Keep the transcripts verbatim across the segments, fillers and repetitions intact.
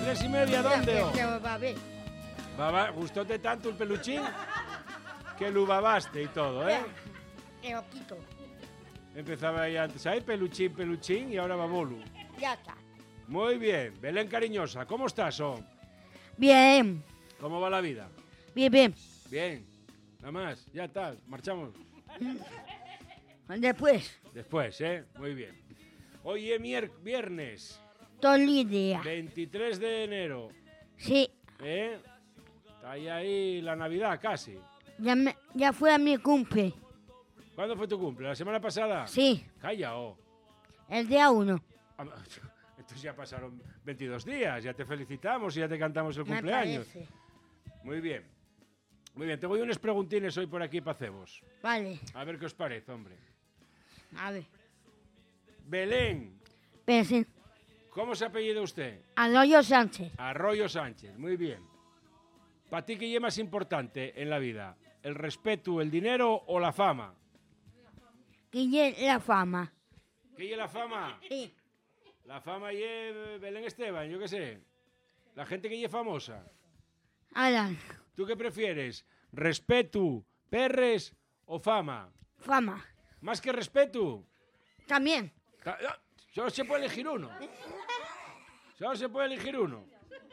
tres y media, ¿dónde? Que se va a ver. Baba, ¿gustóte tanto el peluchín? Que lo babaste y todo, ¿eh? Que lo quito. Empezaba ahí antes, ay, peluchín, peluchín, y ahora babolu. Ya está. Muy bien. Belén cariñosa, ¿cómo estás, oh? Bien. ¿Cómo va la vida? Bien, bien. Bien. Nada más, ya está, marchamos. Después. Después, ¿eh? Muy bien. Hoy es mier- viernes, Todo el día. veintitrés de enero, Sí. ¿eh? Está ahí, ahí la Navidad casi. Ya, me, ya fue a mi cumple. ¿Cuándo fue tu cumple? ¿La semana pasada? Sí. Calla, oh. El día uno. Ah, entonces ya pasaron veintidós días, ya te felicitamos y ya te cantamos el Me cumpleaños. parece. Muy bien. Muy bien, tengo unos preguntines hoy por aquí para hacemos. Vale. A ver qué os parece, hombre. A ver. Belén, Pensé. ¿cómo se apellida usted? Arroyo Sánchez. Arroyo Sánchez, muy bien. ¿Para ti qué es más importante en la vida? ¿El respeto, el dinero o la fama? Guille la fama. ¿Qué es la fama? Sí. La fama y Belén Esteban, yo qué sé. La gente que es famosa. Alan. ¿Tú qué prefieres? ¿Respeto, perres o fama? Fama. ¿Más que respeto? También. Ta- ah, Solo se puede elegir uno. Solo se puede elegir uno.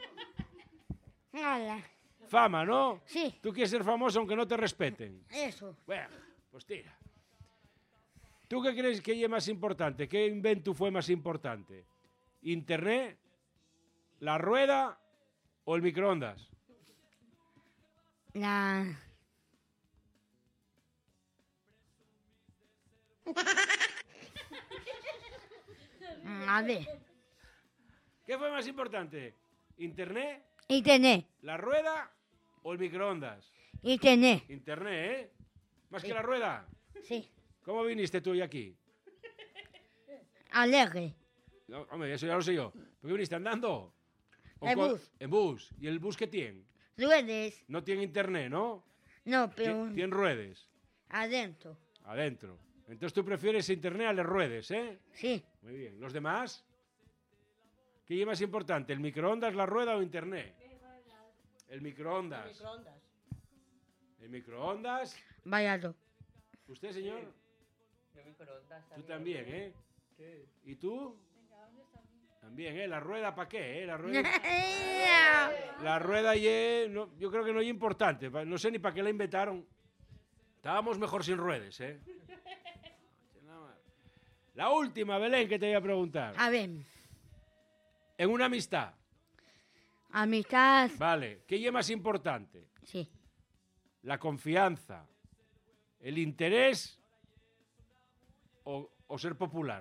Alan. Fama, ¿no? Sí. Tú quieres ser famoso aunque no te respeten. Eso. Bueno, pues tira. ¿Tú qué crees que es más importante? ¿Qué invento fue más importante? ¿Internet, la rueda o el microondas? La... A ver. ¿Qué fue más importante? ¿Internet, Internet. la rueda o el microondas? Internet. Internet, ¿eh? ¿Más que la rueda? Sí. ¿Cómo viniste tú hoy aquí? Alegre. No, hombre, eso ya lo sé yo. ¿Por qué viniste andando? ¿O En co- bus. En bus. ¿Y el bus qué tiene? Ruedes. No tiene internet, ¿no? No, pero Tien- Tiene ruedes. adentro. Adentro. Entonces tú prefieres internet a las ruedes, ¿eh? Sí. Muy bien. ¿Los demás? ¿Qué es más importante? ¿El microondas, la rueda o internet? El microondas. Microondas. ¿El microondas? Vaya. ¿Usted, señor? Yo microondas Tú también, ¿eh? ¿Y tú? También, ¿eh? ¿La rueda para qué, eh? La rueda, la rueda ye, no, yo creo que no es importante. pa- No sé ni para qué la inventaron. Estábamos mejor sin ruedas, ¿eh? La última, Belén, que te voy a preguntar. A ver. En una amistad, Amistad. vale, ¿qué es más importante? Sí. ¿La confianza, el interés o, o ser popular?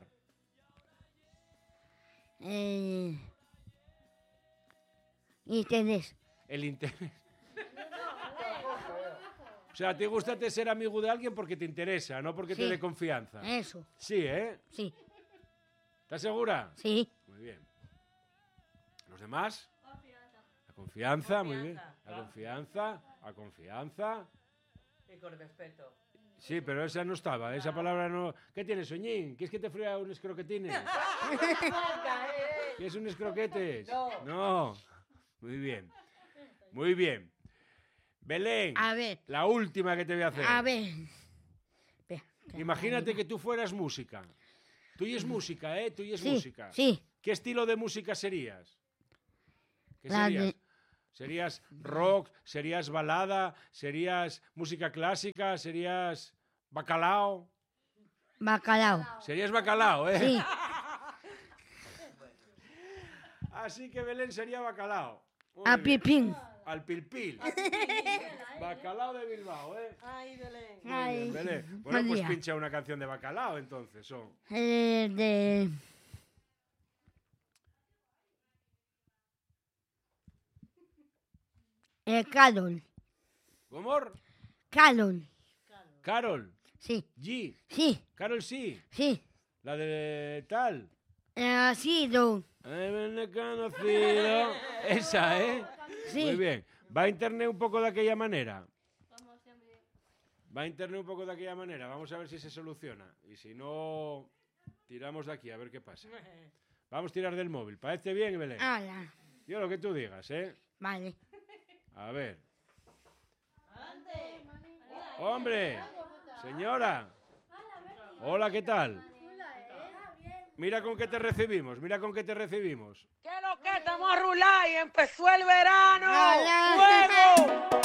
Eh, interés. El interés. O sea, ¿te gusta te ser amigo de alguien porque te interesa, no porque te Sí. dé confianza? Eso. Sí, ¿eh? Sí. ¿Estás segura? Sí. Muy bien. ¿Los demás? La confianza, muy bien. La confianza, la confianza. Y con respeto. Sí, pero esa no estaba, esa palabra no... ¿Qué tienes, Soñín? ¿Quieres que te fría unos croquetines? ¿Quieres unos croquetes? No. No. Muy bien. Muy bien. Belén, A ver. la última que te voy a hacer. A ver. Espera, que- Imagínate que tú fueras música. Tú y es música, ¿eh? Tú y es Sí, música. sí. ¿Qué estilo de música serías? ¿Qué La serías? de- ¿Serías rock? ¿Serías balada? ¿Serías música clásica? ¿Serías bacalao? Bacalao. Serías bacalao, ¿eh? Sí. Así que Belén sería bacalao. Muy A bien. pipín. Al pilpil. Bacalao de Bilbao, ¿eh? Ay, Belén. Muy Ay. bien, Belén. Bueno, Buen pues día. pincha una canción de bacalao entonces. Son. Eh, de... Eh, Carol. ¿Cómo? Carol. Carol. Sí. G. Sí. Carol sí. Sí. La de tal. Eh, así, do. He conocido. Esa, ¿eh? Sí. Muy bien. ¿Va a internet un poco de aquella manera? Va a internet un poco de aquella manera. Vamos a ver si se soluciona. Y si no, tiramos de aquí a ver qué pasa. Vamos a tirar del móvil. ¿Parece bien, Belén? Ala. Yo lo que tú digas, ¿eh? Vale. A ver. Hombre, señora. Hola, ¿qué tal? Mira con qué te recibimos, mira con qué te recibimos. ¿Qué es lo que estamos a rular y empezó el verano? Hola. ¡Fuego!